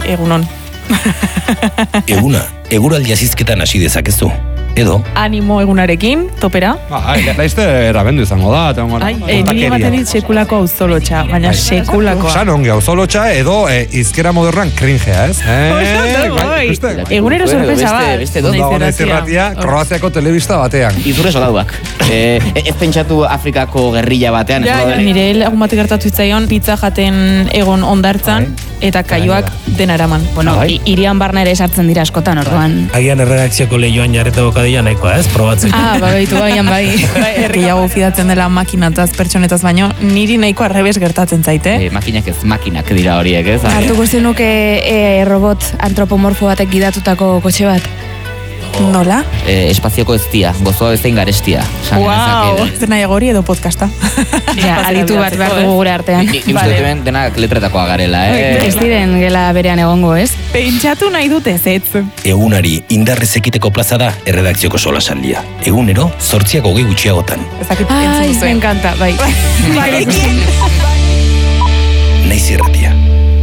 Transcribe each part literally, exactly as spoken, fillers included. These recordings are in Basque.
egunon. Eguna, eguraldi azizketan hasi dezakezu. Edo? Animo egunarekin, topera. Ba, laizte erabendu izango da. Ai, nire ematen dit sekulako auzolotxa, baina sekulakoa. San ongi auzolotxa edo e, izkera modernan cringea, ez? Eh, Egunero sorpresa bat. Naiz irratia, Kroaziako telebista batean. Izurre soldatuak. Eh, ez pentsatu Afrikako gerrilla batean. Ja, ja, nire lagun bat gertatu itzaion, pizza jaten egon ondartzan, eta kaioak dena eraman. Bueno, irian barna ere sartzen dira askotan, orduan. Agian erredakzioko lehioan jarreta bokadila nahikoa, ez? Probatzeko. Ah, babaitu baian bai. Gehiago fidatzen dela makinataz, pertsonetaz baino, niri nahiko arrebes gertatzen zaite. Eh, makinak ez, makinak dira horiek, ez? Hartuko zenuke e, robot antropomorfo batek gidatutako kotxe bat? Nola? Eh, espazioko eztia, gozoa bezain garestia. Wow, zer nahiago hori edo podcasta. Ja, aditu bat behar dugu gure artean. Nik uste duen denak letretakoa garela, eh? Ez diren gela berean egongo, ez? Pentsatu nahi dute zetz. Egunari indarrez ekiteko plaza da erredakzioko solasaldia. Egunero, zortziak hogei gutxiagotan. Ai, me encanta, bai. Naiz irratia.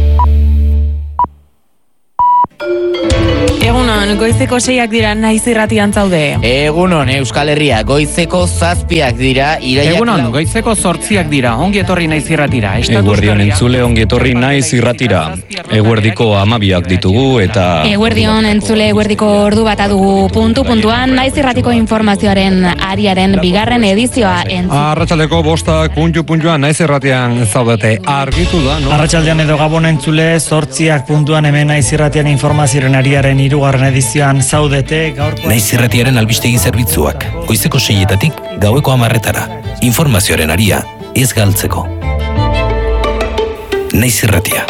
Egunon, goizeko seiak dira naiz irratian zaude. Egunon, Euskal Herria, goizeko zazpiak dira, iraiak... Egunon, goizeko zortziak dira, ongi etorri naiz irratira. Eguerdion entzule ongi etorri naiz irratira. Eguerdiko amabiak ditugu eta... Eguerdion entzule eguerdiko ordu bat adugu puntu puntuan, naiz irratiko informazioaren ariaren bigarren edizioa entzun. Arratxaldeko bostak puntu puntuan naiz irratian zaudete argitu da, no? Arratxaldean edo gabon entzule, zortziak puntuan hemen naiz irratian informazioaren ariaren hirugarren edizioan zaudete gaurko... Naiz irratiaren albistegi zerbitzuak, goizeko seietatik gaueko hamarretara. Informazioaren aria ez galtzeko. Naiz irratia.